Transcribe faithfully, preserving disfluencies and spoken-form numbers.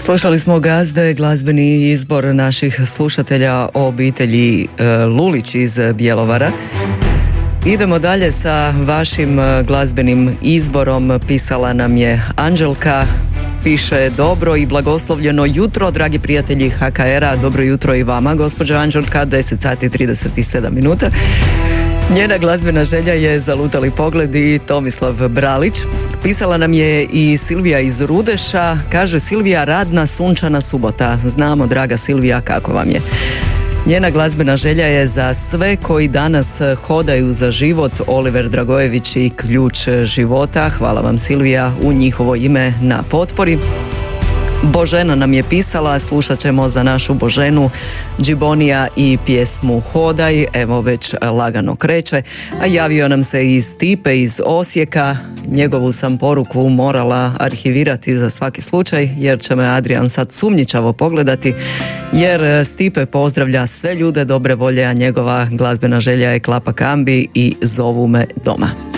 Slušali smo Gazde, glazbeni izbor naših slušatelja o obitelji Lulić iz Bjelovara. Idemo dalje sa vašim glazbenim izborom. Pisala nam je Anđelka. Piše: dobro i blagoslovljeno jutro, dragi prijatelji ha ka era. Dobro jutro i vama, gospođa Anđelka. deset sati i trideset sedam minuta. Njena glazbena želja je Zalutali pogledi, Tomislav Bralić. Pisala nam je i Silvija iz Rudeša. Kaže: Silvija, radna sunčana subota. Znamo, draga Silvija, kako vam je. Njena glazbena želja je za sve koji danas hodaju za život, Oliver Dragojević i Ključ života. Hvala vam, Silvija, u njihovo ime na potpori. Božena nam je pisala, slušat ćemo za našu Boženu Džibonija i pjesmu Hodaj, evo već lagano kreće, a javio nam se i Stipe iz Osijeka. Njegovu sam poruku morala arhivirati za svaki slučaj, jer će me Adrian sad sumnjičavo pogledati, jer Stipe pozdravlja sve ljude dobre volje, a njegova glazbena želja je Klapa Kambi i Zovu me doma.